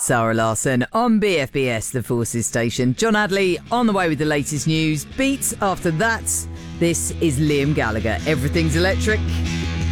Sarah Larson on BFBS, the Forces Station. John Adley on the way with the latest news. Beats after that. This is Liam Gallagher. Everything's Electric.